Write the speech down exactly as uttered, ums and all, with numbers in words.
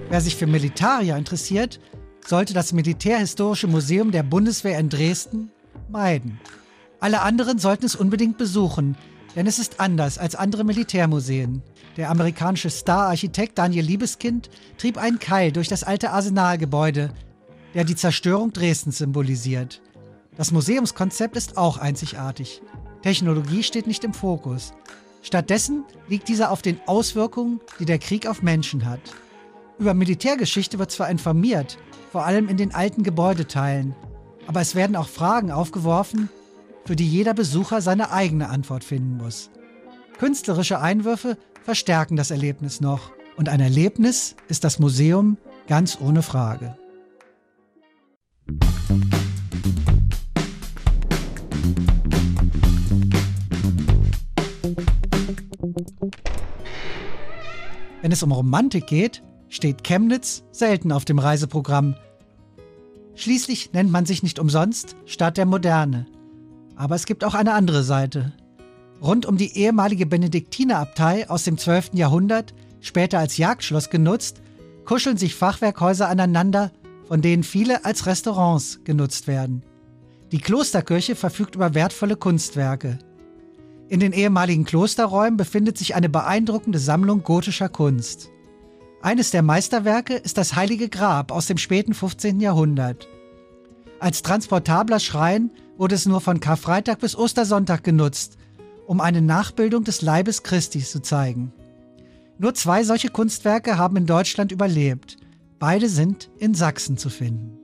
Wer sich für Militaria interessiert, sollte das Militärhistorische Museum der Bundeswehr in Dresden meiden. Alle anderen sollten es unbedingt besuchen, denn es ist anders als andere Militärmuseen. Der amerikanische Star-Architekt Daniel Liebeskind trieb einen Keil durch das alte Arsenalgebäude, der die Zerstörung Dresdens symbolisiert. Das Museumskonzept ist auch einzigartig. Technologie steht nicht im Fokus. Stattdessen liegt dieser auf den Auswirkungen, die der Krieg auf Menschen hat. Über Militärgeschichte wird zwar informiert, vor allem in den alten Gebäudeteilen, aber es werden auch Fragen aufgeworfen, für die jeder Besucher seine eigene Antwort finden muss. Künstlerische Einwürfe verstärken das Erlebnis noch und ein Erlebnis ist das Museum ganz ohne Frage. Wenn es um Romantik geht, steht Chemnitz selten auf dem Reiseprogramm. Schließlich nennt man sich nicht umsonst Stadt der Moderne. Aber es gibt auch eine andere Seite. Rund um die ehemalige Benediktinerabtei aus dem zwölften Jahrhundert, später als Jagdschloss genutzt, kuscheln sich Fachwerkhäuser aneinander, von denen viele als Restaurants genutzt werden. Die Klosterkirche verfügt über wertvolle Kunstwerke. In den ehemaligen Klosterräumen befindet sich eine beeindruckende Sammlung gotischer Kunst. Eines der Meisterwerke ist das Heilige Grab aus dem späten fünfzehnten Jahrhundert. Als transportabler Schrein wurde es nur von Karfreitag bis Ostersonntag genutzt, um eine Nachbildung des Leibes Christi zu zeigen. Nur zwei solche Kunstwerke haben in Deutschland überlebt. Beide sind in Sachsen zu finden.